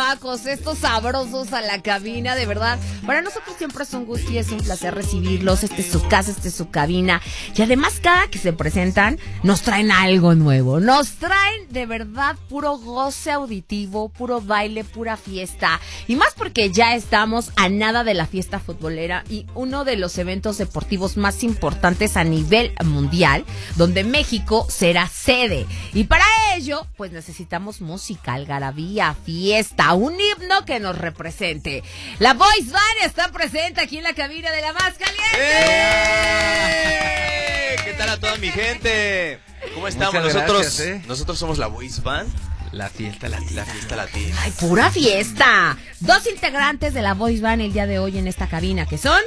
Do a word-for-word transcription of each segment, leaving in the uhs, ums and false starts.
chamacos, estos sabrosos a la cabina, de verdad. Para nosotros siempre es un gusto y es un placer recibirlos. Este es su casa, este es su cabina. Y además, cada que se presentan, nos traen algo nuevo. Nos traen, de verdad, puro goce auditivo, puro baile, pura fiesta. Y más porque ya estamos a nada de la fiesta futbolera y uno de los eventos deportivos más importantes a nivel mundial, donde México será sede. Y para ello, pues necesitamos música, algarabía, fiesta, un himno que nos represente. La Boys Band está presente aquí en la cabina de La Más Caliente. ¡Eh! ¿Qué tal a toda mi gente? ¿Cómo estamos? Muchas nosotros gracias, ¿eh? nosotros somos la Boys Band. La fiesta latina. La fiesta latina. ¡Ay, pura fiesta! Dos integrantes de la Boys Band el día de hoy en esta cabina, que son...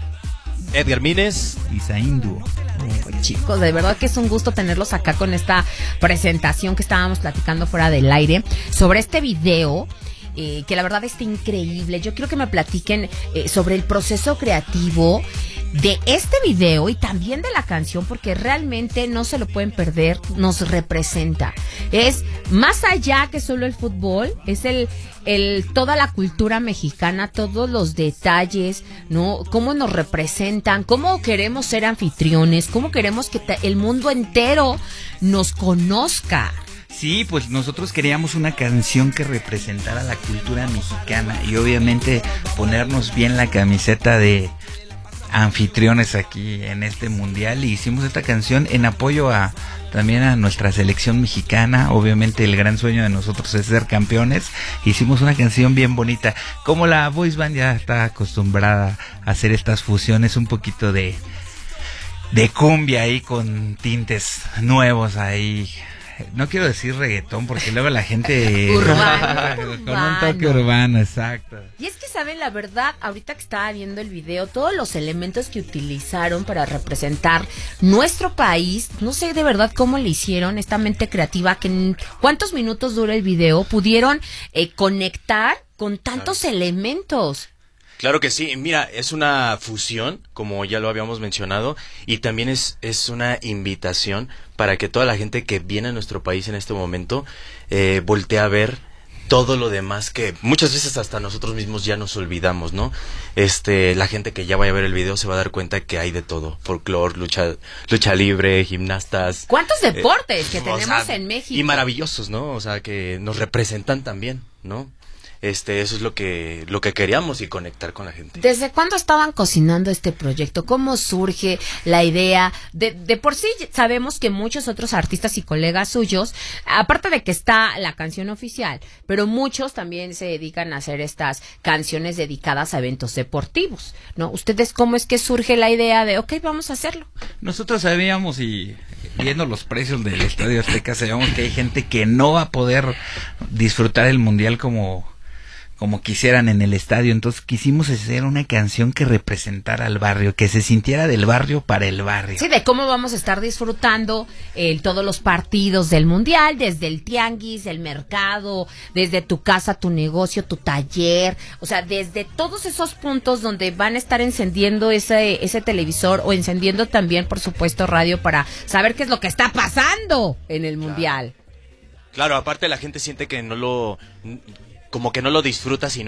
Edgar Mínez y Zaindu. Pues, chicos, de verdad que es un gusto tenerlos acá con esta presentación que estábamos platicando fuera del aire sobre este video. Eh, que la verdad está increíble. Yo quiero que me platiquen eh, sobre el proceso creativo de este video y también de la canción, porque realmente no se lo pueden perder, nos representa. Es más allá que solo el fútbol, es el, el toda la cultura mexicana, todos los detalles, ¿no? Cómo nos representan, cómo queremos ser anfitriones, cómo queremos que te, el mundo entero nos conozca. Sí, pues nosotros queríamos una canción que representara la cultura mexicana y obviamente ponernos bien la camiseta de anfitriones aquí en este mundial, y hicimos esta canción en apoyo a también a nuestra selección mexicana. Obviamente el gran sueño de nosotros es ser campeones. Hicimos una canción bien bonita. Como la Boys Band ya está acostumbrada a hacer estas fusiones, un poquito de de cumbia ahí con tintes nuevos ahí. No quiero decir reggaetón porque luego la gente urbano, con urbano. un toque urbano, exacto. Y es que saben, la verdad, ahorita que estaba viendo el video, todos los elementos que utilizaron para representar nuestro país, no sé de verdad cómo le hicieron, esta mente creativa, que en cuántos minutos dura el video, pudieron eh, conectar con tantos claro. elementos. Claro que sí, mira, es una fusión, como ya lo habíamos mencionado, y también es, es una invitación para que toda la gente que viene a nuestro país en este momento eh, voltee a ver todo lo demás que muchas veces hasta nosotros mismos ya nos olvidamos, ¿no? Este, la gente que ya vaya a ver el video se va a dar cuenta que hay de todo: folclore, lucha, lucha libre, gimnastas. ¿Cuántos deportes eh, que tenemos o sea, en México? Y maravillosos, ¿no? O sea, que nos representan también, ¿no? Este, eso es lo que lo que queríamos y conectar con la gente. ¿Desde cuándo estaban cocinando este proyecto? ¿Cómo surge la idea? De, de por sí sabemos que muchos otros artistas y colegas suyos, aparte de que está la canción oficial, pero muchos también se dedican a hacer estas canciones dedicadas a eventos deportivos, ¿no? ¿Ustedes cómo es que surge la idea de, ok, vamos a hacerlo? Nosotros sabíamos, y viendo los precios del Estadio Azteca, sabíamos que hay gente que no va a poder disfrutar el mundial como como quisieran en el estadio. Entonces quisimos hacer una canción que representara al barrio, que se sintiera del barrio para el barrio. Sí, de cómo vamos a estar disfrutando eh, todos los partidos del mundial, desde el tianguis, el mercado, desde tu casa, tu negocio, tu taller, o sea, desde todos esos puntos donde van a estar encendiendo ese ese televisor, o encendiendo también, por supuesto, radio, para saber qué es lo que está pasando en el mundial. Claro, aparte la gente siente que no lo... como que no lo disfruta, sino